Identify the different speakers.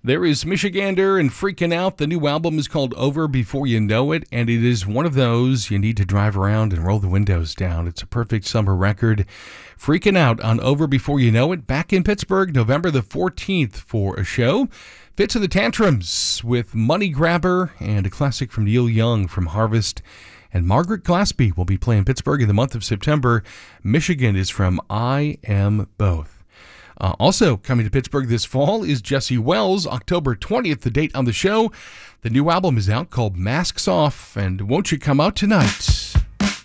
Speaker 1: There is Michigander and Freaking Out. The new album is called Over Before You Know It, and it is one of those you need to drive around and roll the windows down. It's a perfect summer record. Freaking Out on Over Before You Know It, back in Pittsburgh, November the 14th for a show. Fits of the Tantrums with Money Grabber, and a classic from Neil Young from Harvest. And Margaret Glaspie will be playing Pittsburgh in the month of September. Michigan is from I Am Both. Also coming to Pittsburgh this fall is Jesse Wells, October 20th, the date on the show. The new album is out called Masks Off, and won't you come out tonight?